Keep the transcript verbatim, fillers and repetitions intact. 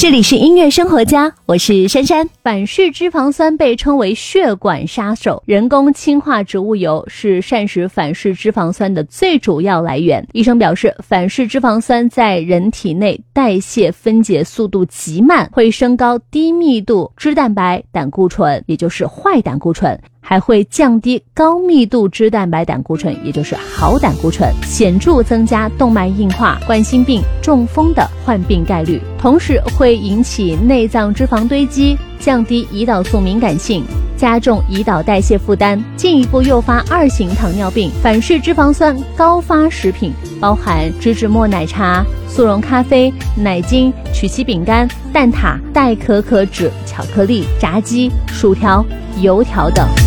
这里是音乐生活家，我是珊珊。 反式脂肪酸被称为血管杀手，人工氢化植物油是膳食反式脂肪酸的最主要来源。医生表示，反式脂肪酸在人体内代谢分解速度极慢，会升高低密度脂蛋白胆固醇，也就是坏胆固醇，还会降低高密度脂蛋白胆固醇，也就是好胆固醇，显著增加动脉硬化、冠心病、中风的患病概率，同时会引起内脏脂肪堆积，降低胰岛素敏感性，加重胰岛代谢负担，进一步诱发二型糖尿病。反式脂肪酸高发食品包含植脂末奶茶、速溶咖啡、奶精、曲奇饼干、蛋挞、代可可脂、巧克力、炸鸡、薯条、油条等。